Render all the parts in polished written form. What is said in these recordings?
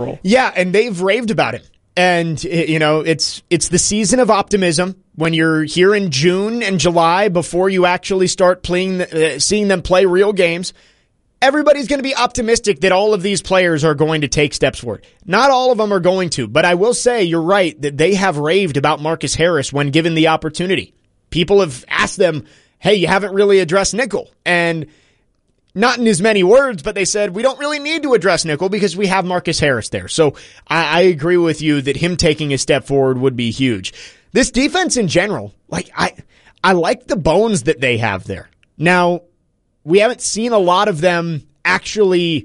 Yeah, and they've raved about him. And, it's the season of optimism when you're here in June and July before you actually start seeing them play real games. Everybody's going to be optimistic that all of these players are going to take steps forward. Not all of them are going to, but I will say you're right that they have raved about Marcus Harris when given the opportunity. People have asked them, hey, you haven't really addressed nickel. And not in as many words, but they said, we don't really need to address nickel because we have Marcus Harris there. So I agree with you that him taking a step forward would be huge. This defense in general, I like the bones that they have there. Now, we haven't seen a lot of them actually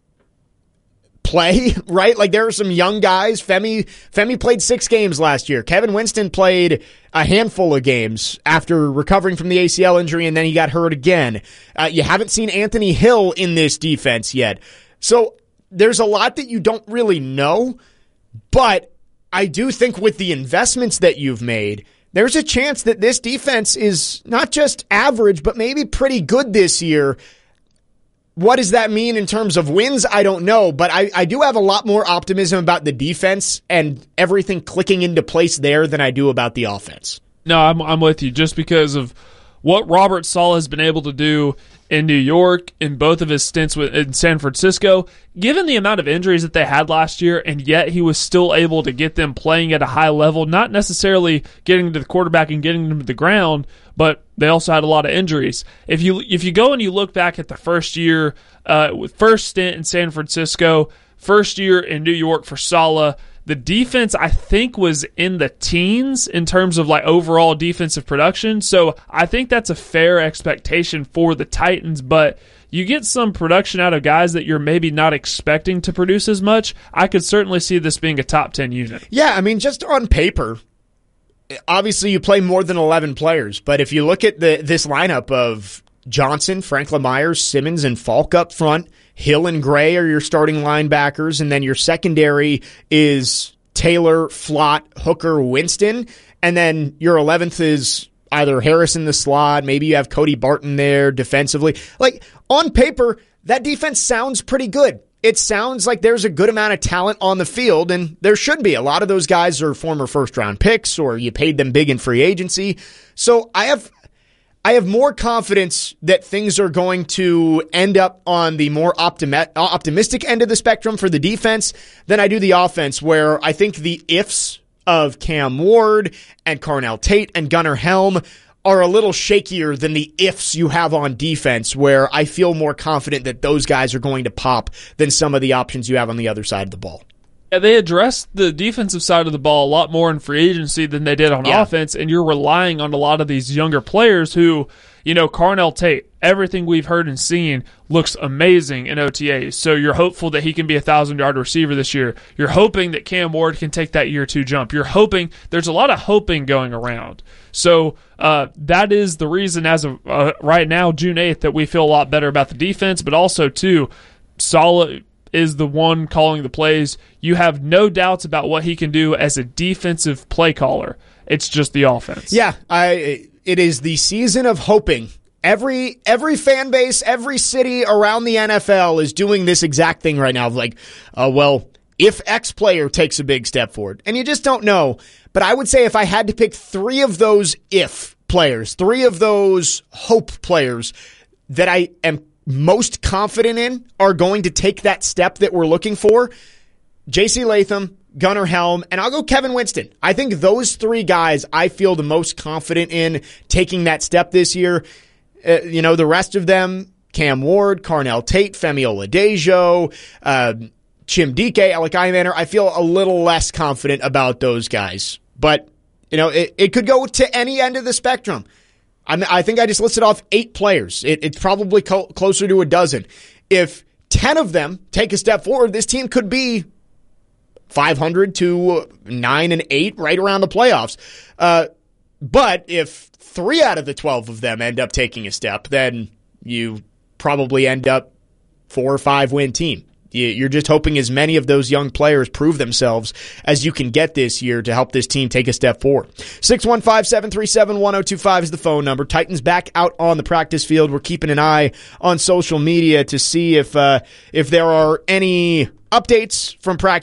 play, right? Like there are some young guys. Femi played 6 games last year. Kevin Winston played a handful of games after recovering from the ACL injury, and then he got hurt again. You haven't seen Anthony Hill in this defense yet. So there's a lot that you don't really know, but I do think with the investments that you've made, there's a chance that this defense is not just average, but maybe pretty good this year. What does that mean in terms of wins? I don't know, but I do have a lot more optimism about the defense and everything clicking into place there than I do about the offense. No, I'm with you just because of what Robert Saleh has been able to do in New York in both of his stints in San Francisco. Given the amount of injuries that they had last year, and yet he was still able to get them playing at a high level, not necessarily getting to the quarterback and getting them to the ground, but they also had a lot of injuries. If you go and you look back at the first year, first stint in San Francisco, first year in New York for Saleh, the defense, I think, was in the teens in terms of overall defensive production. So I think that's a fair expectation for the Titans, but you get some production out of guys that you're maybe not expecting to produce as much. I could certainly see this being a top 10 unit. Yeah, I mean, just on paper, obviously you play more than 11 players, but if you look at this lineup of Johnson, Franklin Myers, Simmons, and Falk up front, Hill and Gray are your starting linebackers, and then your secondary is Taylor, Flott, Hooker, Winston, and then your 11th is either Harris in the slot, maybe you have Cody Barton there defensively. On paper, that defense sounds pretty good. It sounds like there's a good amount of talent on the field, and there should be. A lot of those guys are former first-round picks, or you paid them big in free agency. So I have more confidence that things are going to end up on the more optimistic end of the spectrum for the defense than I do the offense, where I think the ifs of Cam Ward and Carnell Tate and Gunnar Helm are a little shakier than the ifs you have on defense, where I feel more confident that those guys are going to pop than some of the options you have on the other side of the ball. Yeah, they addressed the defensive side of the ball a lot more in free agency than they did on offense, and you're relying on a lot of these younger players who, Carnell Tate, everything we've heard and seen looks amazing in OTAs. So you're hopeful that he can be a 1,000-yard receiver this year. You're hoping that Cam Ward can take that year 2 jump. You're hoping – there's a lot of hoping going around. So that is the reason as of right now, June 8th, that we feel a lot better about the defense, but also, too, Saleh is the one calling the plays. You have no doubts about what he can do as a defensive play caller. It's just the offense. Yeah, it is the season of hoping. Every fan base, every city around the NFL is doing this exact thing right now. If X player takes a big step forward, and you just don't know. But I would say if I had to pick 3 of those if players, 3 of those hope players that I am most confident in are going to take that step that we're looking for, J.C. Latham, Gunnar Helm, and I'll go Kevin Winston. I think those 3 guys I feel the most confident in taking that step this year. The rest of them, Cam Ward, Carnell Tate, Femi Oladejo, Chim Dike, Alec Imaner, I feel a little less confident about those guys. But, it could go to any end of the spectrum. I think I just listed off 8 players. It's probably closer to a dozen. If 10 of them take a step forward, this team could be 500 to 9-8, right around the playoffs. But if 3 out of the 12 of them end up taking a step, then you probably end up 4 or 5 win team. You're just hoping as many of those young players prove themselves as you can get this year to help this team take a step forward. 615-737-1025 is the phone number. Titans back out on the practice field. We're keeping an eye on social media to see if there are any updates from practice